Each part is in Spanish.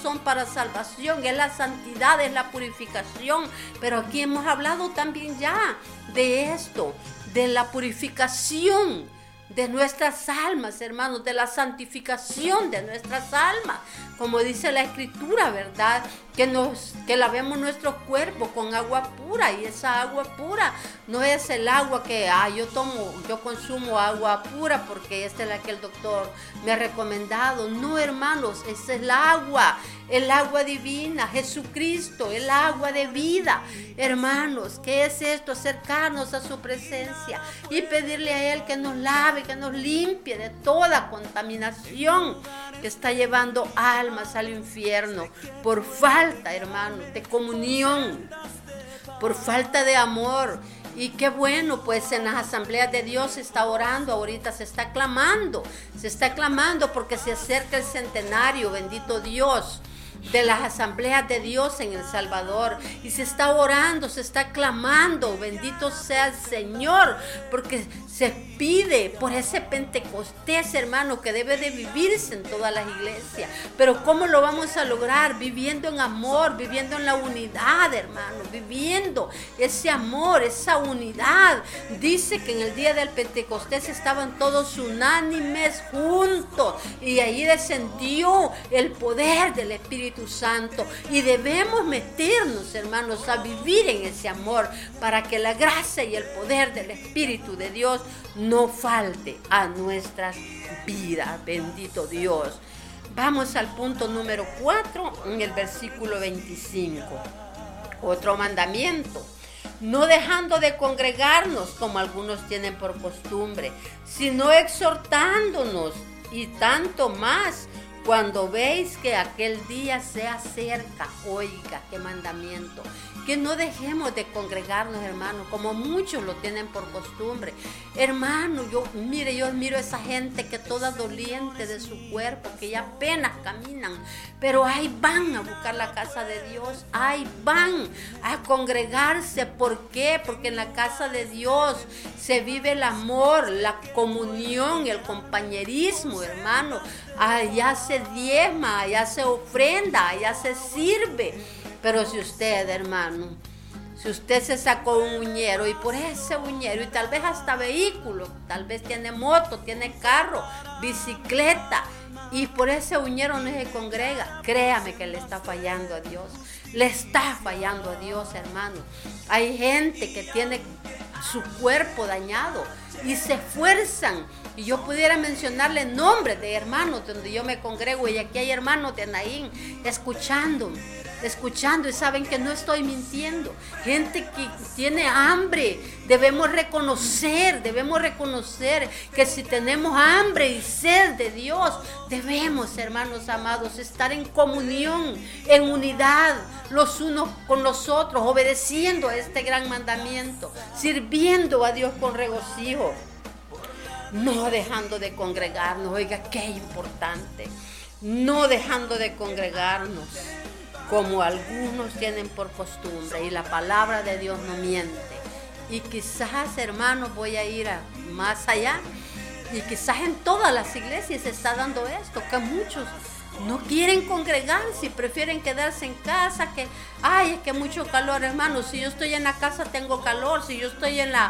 son para salvación, es la santidad, es la purificación. Pero aquí hemos hablado también ya de esto, de la purificación de nuestras almas, hermanos, de la santificación de nuestras almas, como dice la Escritura, ¿verdad? Que lavemos nuestro cuerpo con agua pura, y esa agua pura no es el agua que yo consumo agua pura porque esta es la que el doctor me ha recomendado. No, hermanos, esa es el agua divina, Jesucristo, el agua de vida. Hermanos, ¿qué es esto? Acercarnos a su presencia y pedirle a Él que nos lave, que nos limpie de toda contaminación que está llevando almas al infierno por falta, hermanos, de comunión, por falta de amor. Y qué bueno, pues en las asambleas de Dios se está orando, ahorita se está clamando porque se acerca el centenario, bendito Dios, de las asambleas de Dios en El Salvador, y se está orando, se está clamando, bendito sea el Señor, porque se pide por ese Pentecostés, hermano, que debe de vivirse en todas las iglesias. Pero ¿cómo lo vamos a lograr? Viviendo en amor, viviendo en la unidad, hermano, viviendo ese amor, esa unidad. Dice que en el día del Pentecostés estaban todos unánimes juntos, y ahí descendió el poder del Espíritu Santo, y debemos meternos, hermanos, a vivir en ese amor para que la gracia y el poder del Espíritu de Dios no falte a nuestras vidas. Bendito Dios. Vamos al punto número 4 en el versículo 25. Otro mandamiento: no dejando de congregarnos como algunos tienen por costumbre, sino exhortándonos, y tanto más cuando veis que aquel día se acerca. Oiga, qué mandamiento. Que no dejemos de congregarnos, hermano, como muchos lo tienen por costumbre. Hermano, yo miro a esa gente que toda doliente de su cuerpo, que ya apenas caminan, pero ahí van a buscar la casa de Dios, ahí van a congregarse. ¿Por qué? Porque en la casa de Dios se vive el amor, la comunión, el compañerismo, hermano. Allá se diezma, allá se ofrenda, allá se sirve. Pero si usted, hermano, si usted se sacó un uñero, y por ese uñero, y tal vez hasta vehículo, tal vez tiene moto, tiene carro, bicicleta, y por ese uñero no se congrega, créame que le está fallando a Dios. Le está fallando a Dios, hermano. Hay gente que tiene su cuerpo dañado y se esfuerzan. Y yo pudiera mencionarle nombres de hermanos donde yo me congrego, y aquí hay hermanos de Naín escuchando, y saben que no estoy mintiendo. Gente que tiene hambre. Debemos reconocer que si tenemos hambre y sed de Dios, debemos, hermanos amados, estar en comunión, en unidad, los unos con los otros, obedeciendo a este gran mandamiento, sirviendo a Dios con regocijo, no dejando de congregarnos. Oiga, qué importante, no dejando de congregarnos como algunos tienen por costumbre, y la palabra de Dios no miente. Y quizás, hermanos, voy a ir más allá, y quizás en todas las iglesias se está dando esto, que muchos no quieren congregarse y prefieren quedarse en casa, es que mucho calor, hermanos. Si yo estoy en la casa tengo calor, si yo estoy en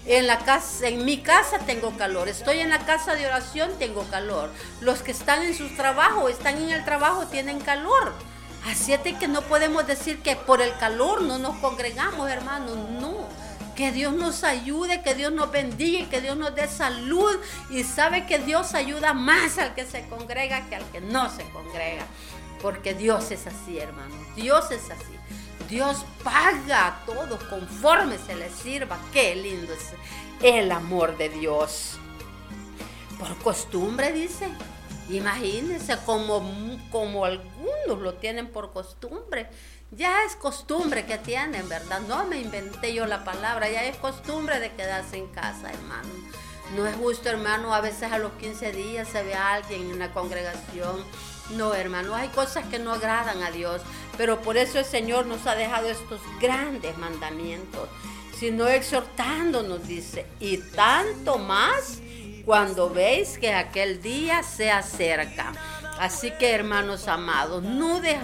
mi casa tengo calor, estoy en la casa de oración tengo calor, los que están en sus trabajos, están en el trabajo, tienen calor. Así es que no podemos decir que por el calor no nos congregamos, hermanos, no. Que Dios nos ayude, que Dios nos bendiga y que Dios nos dé salud. Y sabe que Dios ayuda más al que se congrega que al que no se congrega. Porque Dios es así, hermanos, Dios es así. Dios paga a todos conforme se les sirva. Qué lindo es el amor de Dios. Por costumbre, dice. Imagínense como algunos lo tienen por costumbre. Ya es costumbre que tienen, ¿verdad? No me inventé yo la palabra, ya es costumbre de quedarse en casa, hermano. No es justo, hermano, a veces a los 15 días se ve a alguien en la congregación. No, hermano, hay cosas que no agradan a Dios, pero por eso el Señor nos ha dejado estos grandes mandamientos, sino exhortándonos, dice, y tanto más cuando veis que aquel día se acerca. Así que, hermanos amados, no dejamos